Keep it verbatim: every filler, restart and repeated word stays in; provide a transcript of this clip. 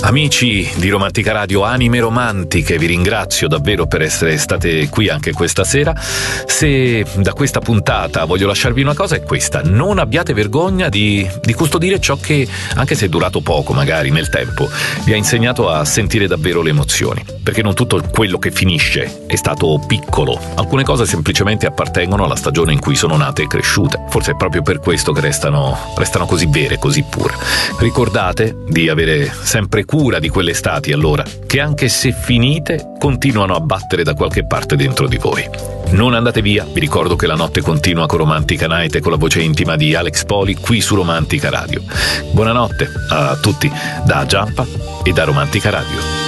Amici di Romantica Radio, anime romantiche, vi ringrazio davvero per essere state qui anche questa sera. Se da questa puntata voglio lasciarvi una cosa è questa: non abbiate vergogna di, di custodire ciò che, anche se è durato poco magari nel tempo, vi ha insegnato a sentire davvero le emozioni, perché non tutto quello che finisce è stato piccolo, alcune cose semplicemente appartengono alla stagione in cui sono nate e cresciute. Forse è proprio per questo che restano, restano così vere, così pure. Ricordate di avere sempre cura di quelle estati, allora, che anche se finite continuano a battere da qualche parte dentro di voi. Non andate via, vi ricordo che la notte continua con Romantica Night e con la voce intima di Alex Poli qui su Romantica Radio. Buonanotte a tutti da Giampa e da Romantica Radio.